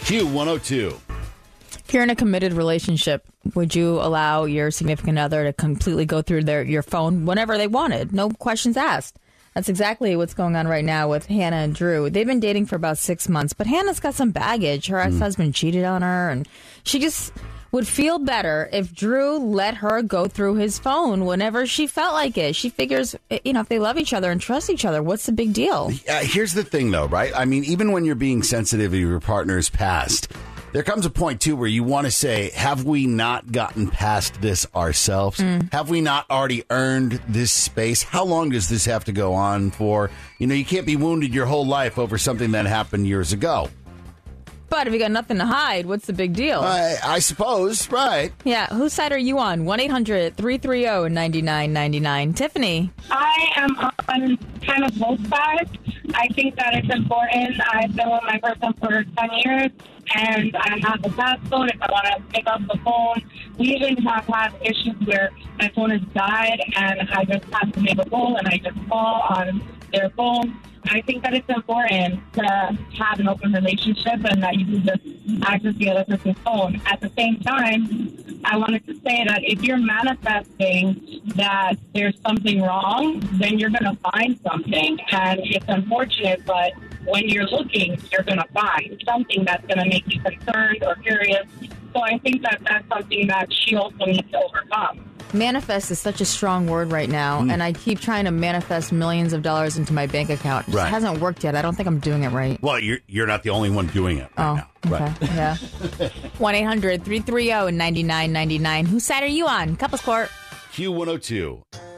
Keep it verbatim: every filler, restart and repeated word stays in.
Q one oh two. If you're in a committed relationship, would you allow your significant other to completely go through their your phone whenever they wanted? No questions asked. That's exactly what's going on right now with Hannah and Drew. They've been dating for about six months, but Hannah's got some baggage. Her ex-husband cheated on her, and she just would feel better if Drew let her go through his phone whenever she felt like it. She figures, you know, if they love each other and trust each other, what's the big deal? Uh, here's the thing, though, right? I mean, even when you're being sensitive of your partner's past, there comes a point, too, where you want to say, have we not gotten past this ourselves? Mm. Have we not already earned this space? How long does this have to go on for? You know, you can't be wounded your whole life over something that happened years ago. But if you got nothing to hide, what's the big deal? I, I suppose, right. Yeah, whose side are you on? one eight hundred three three zero nine nine nine nine. Tiffany. I am on kind of both sides. I think that it's important. I've been with my person for ten years, and I have the passcode if I want to pick up the phone. We even have had issues where my phone has died, and I just have to make a call, and I just call on their phone. I think that it's important to have an open relationship and that you can just access the other person's phone. At the same time, I wanted to say that if you're manifesting that there's something wrong, then you're going to find something. And it's unfortunate, but when you're looking, you're going to find something that's going to make you concerned or curious. So I think that that's something that she also needs to overcome. Manifest is such a strong word right now, mm. and I keep trying to manifest millions of dollars into my bank account. It just right. hasn't worked yet. I don't think I'm doing it right. Well, you're you're not the only one doing it right oh, now. Okay. Right. Yeah. one eight hundred three three zero nine nine nine nine. Whose side are you on? Couples Court. Q one oh two.